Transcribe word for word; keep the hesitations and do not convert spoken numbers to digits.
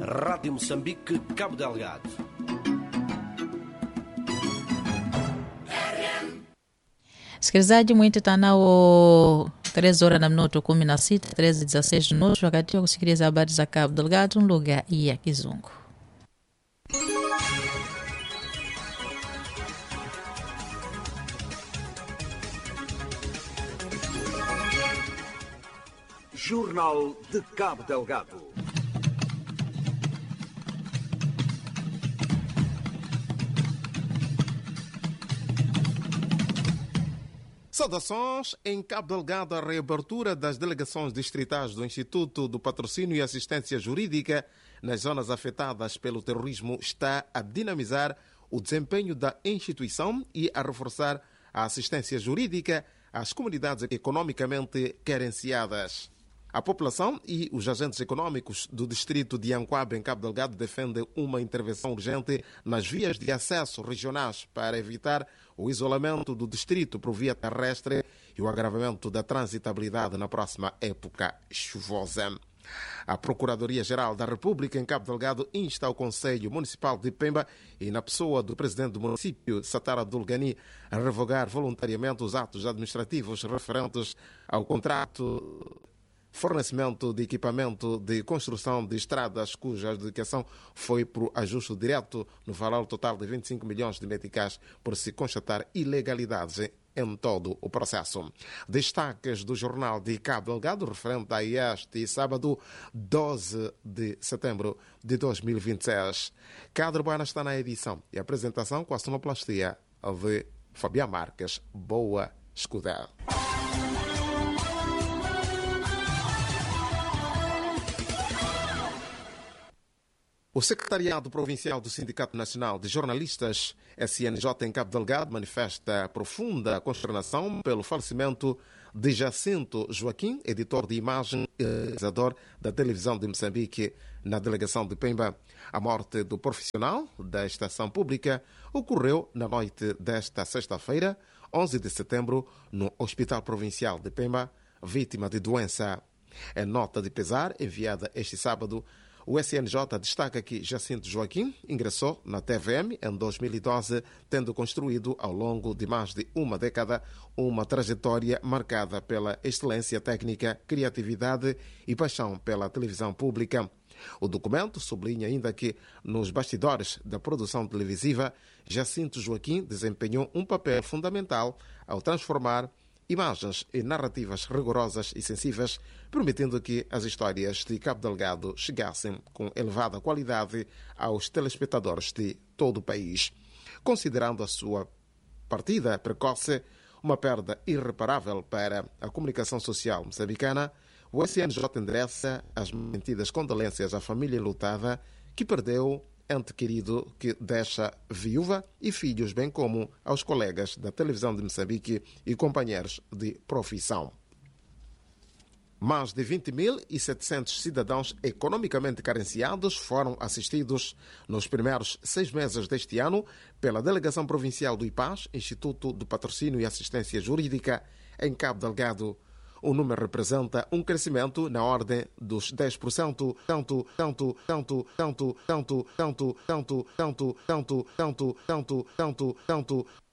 Rádio Moçambique, Cabo Delgado. Msikilizaji mwite tanao treze horas na minuto kumi na sita, treze e dezesseis minutos, wakati wa kusikiliza habari za Cabo Delgado lugha ya Kizungu. Jornal de Cabo Delgado. Saudações. Em Cabo Delgado, a reabertura das delegações distritais do Instituto do Patrocínio e Assistência Jurídica nas zonas afetadas pelo terrorismo está a dinamizar o desempenho da instituição e a reforçar a assistência jurídica às comunidades economicamente carenciadas. A população e os agentes econômicos do distrito de Anquabe, em Cabo Delgado, defendem uma intervenção urgente nas vias de acesso regionais para evitar o isolamento do distrito por via terrestre e o agravamento da transitabilidade na próxima época chuvosa. A Procuradoria-Geral da República em Cabo Delgado insta o Conselho Municipal de Pemba e, na pessoa do presidente do município, Satara Dulgani, a revogar voluntariamente os atos administrativos referentes ao contrato fornecimento de equipamento de construção de estradas cuja adjudicação foi por ajuste direto no valor total de vinte e cinco milhões de meticais por se constatar ilegalidades em todo o processo. Destaques do Jornal de Cabo Delgado referente a este sábado, doze de setembro de dois mil e vinte e seis. Cadre Buana está na edição e apresentação com a sonoplastia de Fabián Marques. Boa escuta. O Secretariado Provincial do Sindicato Nacional de Jornalistas, S N J, em Cabo Delgado, manifesta profunda consternação pelo falecimento de Jacinto Joaquim, editor de imagem e realizador da televisão de Moçambique, na delegação de Pemba. A morte do profissional da estação pública ocorreu na noite desta sexta-feira, onze de setembro, no Hospital Provincial de Pemba, vítima de doença. Em nota de pesar enviada este sábado, o S N J destaca que Jacinto Joaquim ingressou na T V M em dois mil e doze, tendo construído ao longo de mais de uma década uma trajetória marcada pela excelência técnica, criatividade e paixão pela televisão pública. O documento sublinha ainda que, nos bastidores da produção televisiva, Jacinto Joaquim desempenhou um papel fundamental ao transformar imagens e narrativas rigorosas e sensíveis, permitindo que as histórias de Cabo Delgado chegassem com elevada qualidade aos telespectadores de todo o país. Considerando a sua partida precoce uma perda irreparável para a comunicação social moçambicana, o S N J endereça as sentidas condolências à família enlutada que perdeu ente querido que deixa viúva e filhos, bem como aos colegas da televisão de Moçambique e companheiros de profissão. Mais de vinte mil e setecentos cidadãos economicamente carenciados foram assistidos nos primeiros seis meses deste ano pela Delegação Provincial do I P A S, Instituto do Patrocínio e Assistência Jurídica, em Cabo Delgado. O número representa um crescimento na ordem dos dez por cento, tanto, tanto, tanto, tanto, tanto, tanto, tanto, tanto, tanto, tanto, tanto, tanto, tanto,